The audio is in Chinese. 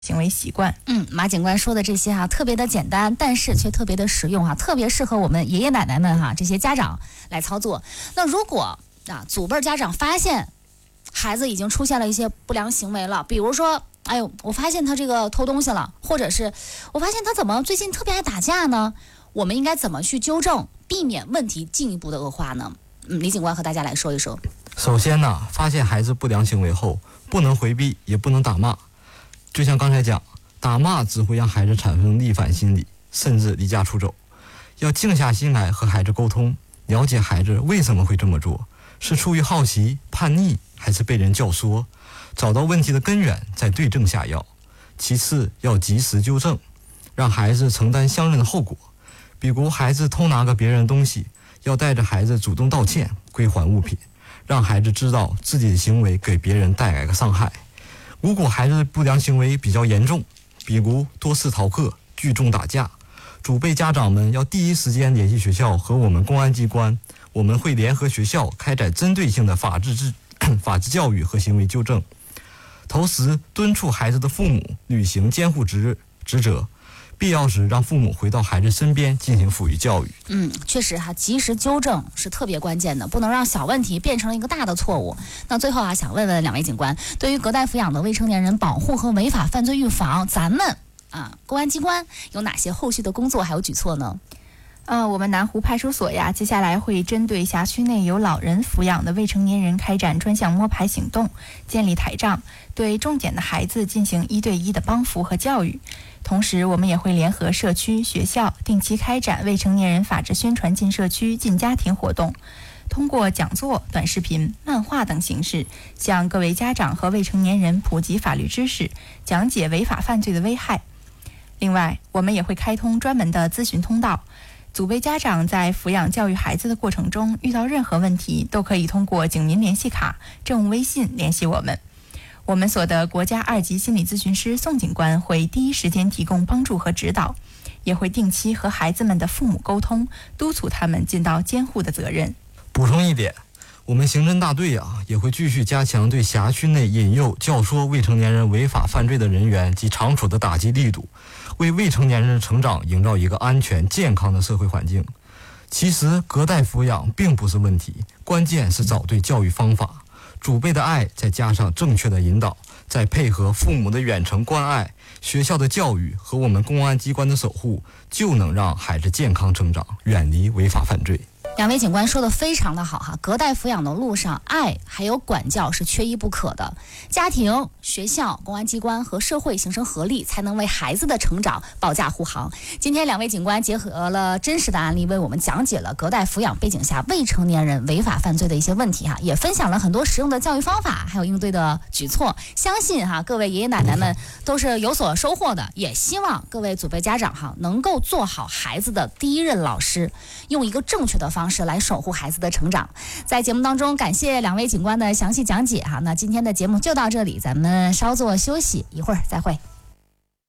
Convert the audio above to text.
行为习惯。 马警官说的这些特别的简单，但是却特别的实用特别适合我们爷爷奶奶们这些家长来操作。那如果祖辈家长发现孩子已经出现了一些不良行为了，比如说我发现他这个偷东西了，或者是我发现他怎么最近特别爱打架呢？我们应该怎么去纠正，避免问题进一步的恶化呢？李警官和大家来说一说。 首先呢，发现孩子不良行为后，不能回避，也不能打骂。就像刚才讲，打骂只会让孩子产生逆反心理，甚至离家出走。要静下心来和孩子沟通，了解孩子为什么会这么做，是出于好奇、叛逆，还是被人教唆，找到问题的根源，再对症下药。其次，要及时纠正，让孩子承担相应的后果。比如孩子偷拿个别人的东西，要带着孩子主动道歉，归还物品，让孩子知道自己的行为给别人带来个伤害。如果孩子的不良行为比较严重，比如多次逃课、聚众打架，祖辈家长们要第一时间联系学校和我们公安机关，我们会联合学校开展针对性的法治教育和行为纠正，同时敦促孩子的父母履行监护职责，必要时让父母回到孩子身边进行抚育教育。 确实及时纠正是特别关键的，不能让小问题变成了一个大的错误。那最后想问问两位警官，对于隔代抚养的未成年人保护和违法犯罪预防，咱们公安机关有哪些后续的工作还有举措呢？ 我们南湖派出所接下来会针对辖区内有老人抚养的未成年人开展专项摸排行动，建立台账，对重点的孩子进行1对1的帮扶和教育。同时，我们也会联合社区、学校定期开展未成年人法治宣传进社区、进家庭活动，通过讲座、短视频、漫画等形式，向各位家长和未成年人普及法律知识，讲解违法犯罪的危害。另外，我们也会开通专门的咨询通道，祖辈家长在抚养教育孩子的过程中遇到任何问题，都可以通过警民联系卡、政务微信联系我们。我们所的国家2级心理咨询师宋警官会第一时间提供帮助和指导，也会定期和孩子们的父母沟通，督促他们尽到监护的责任。 补充一点，我们刑侦大队也会继续加强对辖区内引诱、教唆未成年人违法犯罪的人员及场所的打击力度，为未成年人的成长营造一个安全健康的社会环境。其实隔代抚养并不是问题，关键是找对教育方法，祖辈的爱再加上正确的引导，再配合父母的远程关爱、学校的教育和我们公安机关的守护，就能让孩子健康成长，远离违法犯罪。 两位警官说的非常的好隔代抚养的路上，爱还有管教是缺一不可的。家庭、学校、公安机关和社会形成合力，才能为孩子的成长保驾护航。今天两位警官结合了真实的案例，为我们讲解了隔代抚养背景下未成年人违法犯罪的一些问题也分享了很多实用的教育方法，还有应对的举措。相信各位爷爷奶奶们都是有所收获的，也希望各位祖辈家长能够做好孩子的第一任老师，用一个正确的方式来守护孩子的成长。在节目当中，感谢两位警官的详细讲解那今天的节目就到这里，咱们稍作休息，一会儿再会。